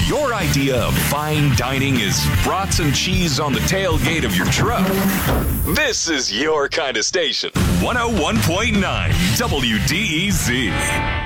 If your idea of fine dining is brats and cheese on the tailgate of your truck, this is your kind of station. 101.9 WDEZ.